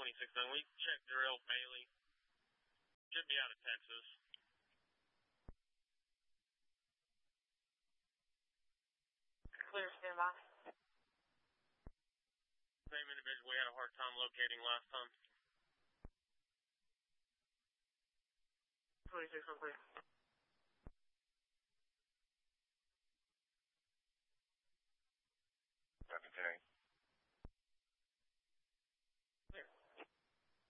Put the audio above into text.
26-9. We checked Darrell Bailey. Should be out of Texas. Clear, stand by. Same individual we had a hard time locating last time. 26 on clear. Captain 10.